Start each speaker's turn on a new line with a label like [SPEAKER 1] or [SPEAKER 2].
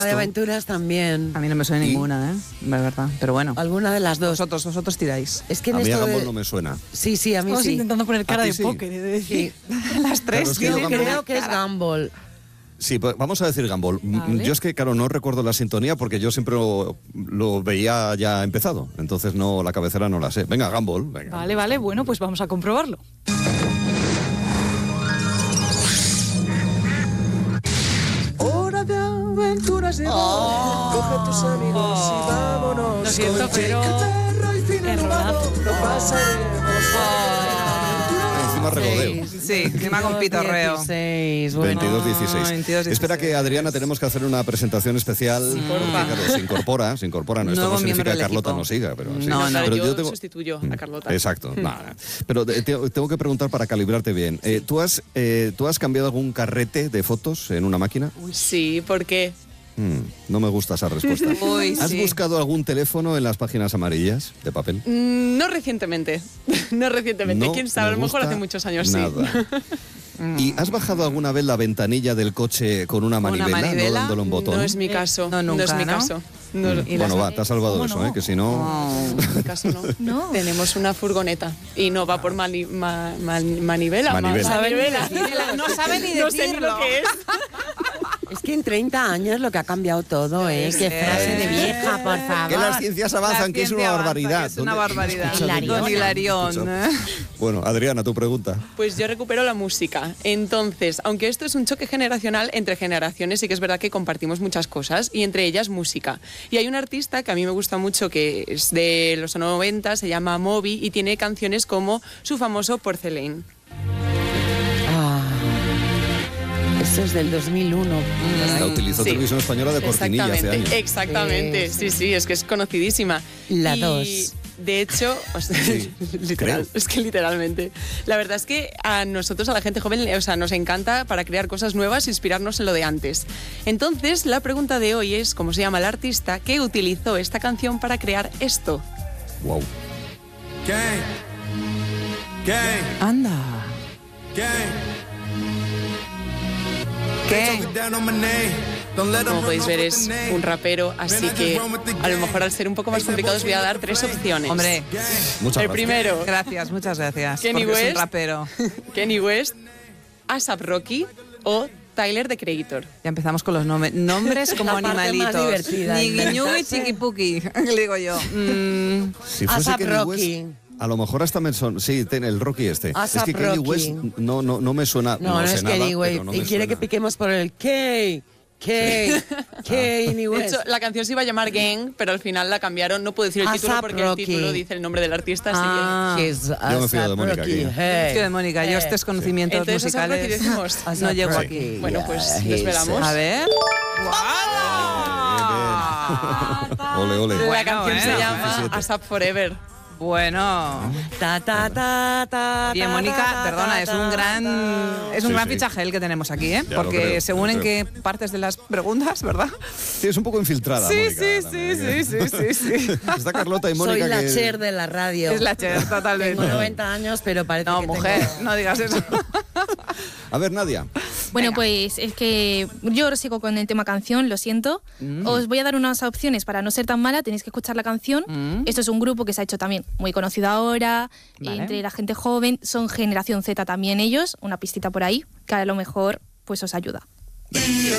[SPEAKER 1] de aventuras también.
[SPEAKER 2] A mí no me suena ninguna, de verdad. Pero bueno.
[SPEAKER 1] Alguna de las dos.
[SPEAKER 2] Vosotros tiráis.
[SPEAKER 1] Es que
[SPEAKER 3] A
[SPEAKER 1] en
[SPEAKER 3] mí a
[SPEAKER 1] esto
[SPEAKER 3] Gumball no me suena.
[SPEAKER 1] Sí, a mí
[SPEAKER 4] Estamos
[SPEAKER 1] sí.
[SPEAKER 4] intentando poner cara de
[SPEAKER 3] sí?
[SPEAKER 4] póker y de decir
[SPEAKER 2] Las tres.
[SPEAKER 3] Claro, es que yo
[SPEAKER 1] Creo que es Gumball.
[SPEAKER 3] Sí, pues vamos a decir Gumball.
[SPEAKER 4] Vale.
[SPEAKER 3] Yo es que, claro, no recuerdo la sintonía porque yo siempre lo veía ya empezado. Entonces no, la cabecera no la sé. Venga, Gumball. Venga.
[SPEAKER 4] Vale, bueno, pues vamos a comprobarlo.
[SPEAKER 5] Hora de aventuras llegó. Coge tus amigos y vámonos.
[SPEAKER 4] Lo siento, pero es rodazo.
[SPEAKER 5] Lo pasaremos.
[SPEAKER 3] Encima regodeo.
[SPEAKER 2] Sí, encima con pitorreo.
[SPEAKER 1] 16, bueno.
[SPEAKER 3] 22-16.
[SPEAKER 2] 22-16.
[SPEAKER 3] Espera que, Adriana, tenemos que hacer una presentación especial. Porque, claro, se incorpora. No, esto
[SPEAKER 2] Nuevo
[SPEAKER 3] no significa
[SPEAKER 2] miembro
[SPEAKER 3] que
[SPEAKER 2] del
[SPEAKER 3] Carlota
[SPEAKER 2] equipo.
[SPEAKER 3] no siga. Pero, sí.
[SPEAKER 2] No,
[SPEAKER 3] Pero
[SPEAKER 6] yo sustituyo a Carlota.
[SPEAKER 3] Exacto. Nada. Pero tengo que preguntar para calibrarte bien. ¿Tú has cambiado algún carrete de fotos en una máquina?
[SPEAKER 6] Sí, ¿por qué?
[SPEAKER 3] No me gusta esa respuesta.
[SPEAKER 2] Uy,
[SPEAKER 3] ¿Has
[SPEAKER 2] sí.
[SPEAKER 3] buscado algún teléfono en las páginas amarillas de papel?
[SPEAKER 6] No recientemente. No recientemente.
[SPEAKER 3] No
[SPEAKER 6] ¿Quién sabe? A
[SPEAKER 3] me
[SPEAKER 6] lo mejor
[SPEAKER 3] gusta
[SPEAKER 6] hace muchos años,
[SPEAKER 3] nada.
[SPEAKER 6] sí.
[SPEAKER 3] ¿Y has bajado alguna vez la ventanilla del coche con una manivela,
[SPEAKER 2] manivela?
[SPEAKER 3] no dándole un botón?
[SPEAKER 6] No es mi caso.
[SPEAKER 2] No, nunca,
[SPEAKER 6] es mi
[SPEAKER 2] ¿no?
[SPEAKER 6] caso. No,
[SPEAKER 2] ¿Y
[SPEAKER 3] Bueno,
[SPEAKER 2] las-
[SPEAKER 3] va, te has salvado de eso, que si no...
[SPEAKER 6] en mi caso no.
[SPEAKER 4] No.
[SPEAKER 6] Tenemos una furgoneta y no va por manivela.
[SPEAKER 3] Manivela.
[SPEAKER 2] No sabe ni
[SPEAKER 6] No sé ni
[SPEAKER 2] decirlo.
[SPEAKER 6] lo que es.
[SPEAKER 1] Es que en 30 años lo que ha cambiado todo, ¿eh? Qué frase de vieja, por favor.
[SPEAKER 3] Que las ciencias avanzan, que es una barbaridad.
[SPEAKER 2] Es una
[SPEAKER 3] ¿Dónde-
[SPEAKER 2] barbaridad.
[SPEAKER 1] Hilarión.
[SPEAKER 2] Don Hilarión.
[SPEAKER 3] Bueno, Adriana, tu pregunta.
[SPEAKER 6] Pues yo recupero la música. Entonces, aunque esto es un choque generacional entre generaciones, sí que es verdad que compartimos muchas cosas y entre ellas música. Y hay un artista que a mí me gusta mucho que es de los 90, se llama Moby y tiene canciones como su famoso Porcelain.
[SPEAKER 1] Eso es del 2001.
[SPEAKER 3] La utilizó
[SPEAKER 6] Sí.
[SPEAKER 3] Televisión Española de cortinilla hace años.
[SPEAKER 6] Exactamente. Sí, es que es conocidísima.
[SPEAKER 1] La
[SPEAKER 6] Y,
[SPEAKER 1] 2.
[SPEAKER 6] De hecho, o sea,
[SPEAKER 3] Sí,
[SPEAKER 6] literal,
[SPEAKER 3] creo.
[SPEAKER 6] es que literalmente. La verdad es que a nosotros, a la gente joven, o sea, nos encanta para crear cosas nuevas, inspirarnos en lo de antes. Entonces, la pregunta de hoy es, ¿cómo se llama el artista que utilizó esta canción para crear esto?
[SPEAKER 3] Wow.
[SPEAKER 2] Anda. ¿Qué?
[SPEAKER 6] Como podéis ver, es un rapero, así que a lo mejor al ser un poco más complicado os voy a dar 3 opciones.
[SPEAKER 2] Hombre,
[SPEAKER 3] Muchas
[SPEAKER 6] El
[SPEAKER 3] gracias.
[SPEAKER 6] primero,
[SPEAKER 2] gracias, muchas gracias.
[SPEAKER 6] Kenny
[SPEAKER 2] porque es
[SPEAKER 6] West.
[SPEAKER 2] un rapero.
[SPEAKER 6] Kenny West, A$AP Rocky o Tyler, The Creator.
[SPEAKER 2] Ya empezamos con los nombres. Nombres como
[SPEAKER 1] La parte más
[SPEAKER 2] animalitos.
[SPEAKER 1] divertida,
[SPEAKER 2] Ñigiñugui, chiquipuki, le digo yo.
[SPEAKER 3] Si fuese
[SPEAKER 1] A$AP
[SPEAKER 3] Kenny
[SPEAKER 1] Rocky.
[SPEAKER 3] West, a lo mejor hasta me son... Sí, el Rocky este. Es
[SPEAKER 1] A$AP
[SPEAKER 3] que Kenny
[SPEAKER 1] Rocky.
[SPEAKER 3] West no me suena...
[SPEAKER 1] No
[SPEAKER 3] sé
[SPEAKER 1] es
[SPEAKER 3] nada,
[SPEAKER 1] Kenny West.
[SPEAKER 3] pero no
[SPEAKER 1] Y
[SPEAKER 3] me
[SPEAKER 1] quiere que
[SPEAKER 3] suena.
[SPEAKER 1] piquemos por el Kenny
[SPEAKER 6] De
[SPEAKER 1] West.
[SPEAKER 6] hecho, la canción se iba a llamar Gang, pero al final la cambiaron. No puedo decir el
[SPEAKER 1] A$AP
[SPEAKER 6] título porque
[SPEAKER 1] Rocky.
[SPEAKER 6] el título dice el nombre del artista, así
[SPEAKER 2] Ah.
[SPEAKER 3] Yo me fío de Mónica aquí.
[SPEAKER 2] Tío de Mónica, yo estos conocimientos
[SPEAKER 6] Entonces, A$AP Rocky
[SPEAKER 2] musicales
[SPEAKER 6] decimos.
[SPEAKER 2] no llego
[SPEAKER 3] Sí.
[SPEAKER 2] aquí.
[SPEAKER 6] que... Bueno, pues desvelamos.
[SPEAKER 2] A ver.
[SPEAKER 3] Ole, ole.
[SPEAKER 6] La
[SPEAKER 2] Bueno,
[SPEAKER 6] canción se
[SPEAKER 2] bueno.
[SPEAKER 6] llama
[SPEAKER 3] 17.
[SPEAKER 6] A$AP Forever.
[SPEAKER 2] Bueno. Bien, Mónica, perdona, es un gran
[SPEAKER 3] Sí.
[SPEAKER 2] fichaje el que tenemos aquí, ¿eh?
[SPEAKER 3] Ya lo
[SPEAKER 2] Porque
[SPEAKER 3] creo,
[SPEAKER 2] según
[SPEAKER 3] ya
[SPEAKER 2] en
[SPEAKER 3] lo
[SPEAKER 2] qué partes de las preguntas, ¿verdad?
[SPEAKER 3] Sí, es un poco infiltrada, Mónica, también, ¿eh?
[SPEAKER 2] sí.
[SPEAKER 3] Está Carlota y
[SPEAKER 1] Soy
[SPEAKER 3] Mónica
[SPEAKER 1] la
[SPEAKER 3] que...
[SPEAKER 1] Cher de la radio.
[SPEAKER 2] Es la Cher, totalmente.
[SPEAKER 1] Tengo 90 años, pero parece
[SPEAKER 2] No,
[SPEAKER 1] que
[SPEAKER 2] mujer,
[SPEAKER 1] tengo...
[SPEAKER 2] no digas eso.
[SPEAKER 3] A ver, Nadia.
[SPEAKER 7] Bueno, pues es que yo sigo con el tema canción, lo siento. Os voy a dar unas opciones para no ser tan mala, tenéis que escuchar la canción. Esto es un grupo que se ha hecho también muy conocido ahora,
[SPEAKER 2] Vale.
[SPEAKER 7] entre la gente joven, son generación Z también ellos, una pistita por ahí, que a lo mejor pues os ayuda.
[SPEAKER 5] Y yo